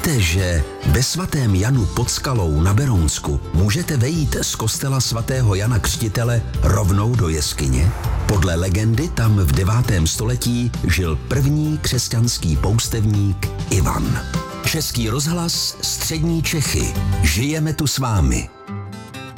Víte, že ve svatém Janu pod Skalou na Berounsku můžete vejít z kostela svatého Jana Křtitele rovnou do jeskyně? Podle legendy tam v 9. století žil první křesťanský poustevník Ivan. Český rozhlas, Střední Čechy. Žijeme tu s vámi.